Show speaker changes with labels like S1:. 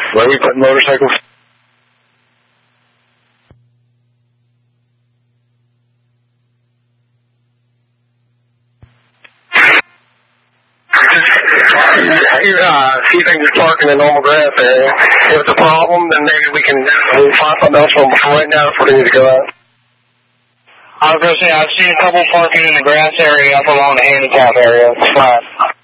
S1: Where are we putting motorcycles? See if they can just park in the normal grass area. If it's a problem, then maybe we can find something else from right now before they need to go out. I was going to say, I've seen a couple parking in the grass area up along the handicap area. It's flat.